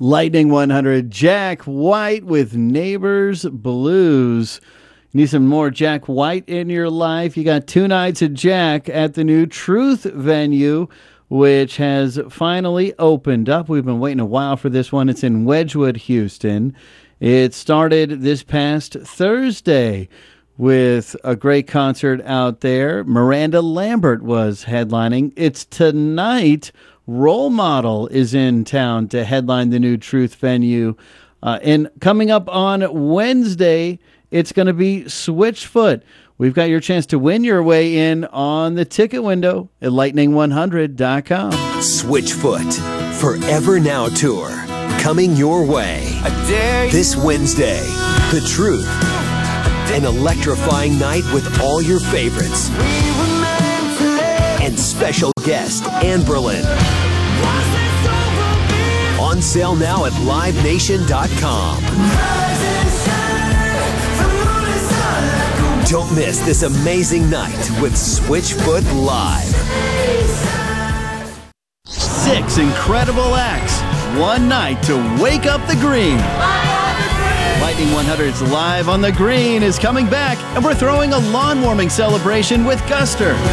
Lightning 100, Jack White with Neighbors Blues. Need some more Jack White in your life? You got 2 nights of Jack at the new Truth venue, which has finally opened up. We've been waiting a while for this one. It's in Wedgwood, Houston. It started this past Thursday with a great concert out there. Miranda Lambert was headlining. It's tonight. Role Model is in town to headline the new Truth venue. And coming up on Wednesday, it's going to be Switchfoot. We've got your chance to win your way in on the ticket window at lightning100.com. Switchfoot Forever Now Tour coming your way this Wednesday. The Truth, an electrifying night with all your favorites and special guest Anne Berlin. On sale now at livenation.com. Don't miss this amazing night with Switchfoot Live. 6 incredible acts, one night to wake up the green. Lightning 100's Live on the Green is coming back, and we're throwing a lawn warming celebration with Guster.